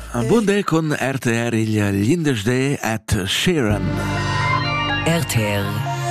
Bunde con RTR il Lindesde at Sheeran. RTR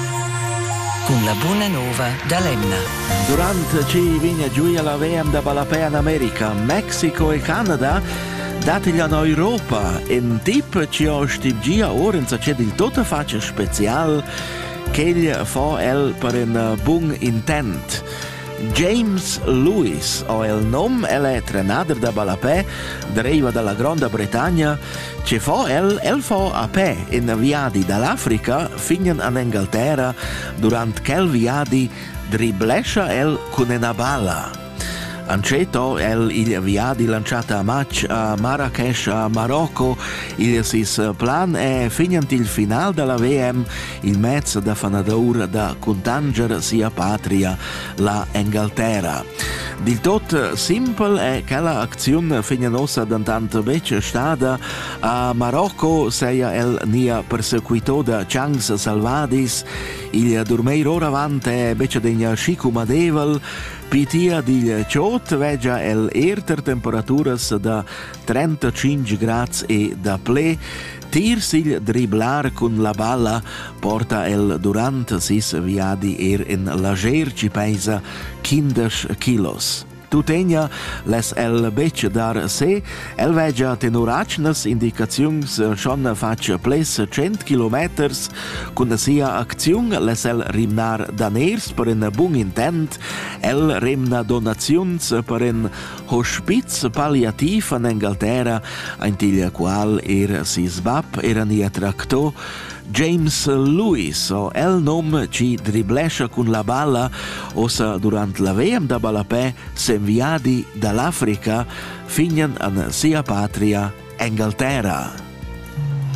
con la buona nuova da Lemna. Durante ci viene giù alla VM da Balapè in America, Mexico e Canada, datigli a Europa, in tip ci ho stibgia ora c'è il tutto faccia special che gli fa el per un buon intent. James Lewis, o il nome, è trenader da Balapè, deriva dalla Grande Bretagna, che fa el fa a pè in viadi dall'Africa fino in Inghilterra, durante quel viadi driblescia el con una balla. Anceto il viadi lanciato a match a Marrakesh a Marocco, il sis plan è finito il finale della VM, il mezzo da fanador da contanger sia patria la Inghilterra. Dil tot simple è che l'azione fininosa d'antanto becce stada a Marocco seia el nia perseguito da Changs Salvadis, il dormeir ora avante becce degna scicumadevel, pitia di ciot veggia el erter temperaturas da 35 gradi e da ple, tirsil driblar con la balla porta el durant sis viadi in lager ci pesa 15 kilos. Tutegna les el bec dar se, el veggia tenoracnas indicazions schon fac ples 100 kilometers, con sia acziun les el rimnar daners per un bun intent, el remna donazions per un hospiz palliativ in Inghilterra, intil qual sis bab nia tracto. James Lewis, o el nom ci driblescia con la balla, ossa durant la VM da Balapè s'enviadi dall'Africa finien an sia patria Inghilterra.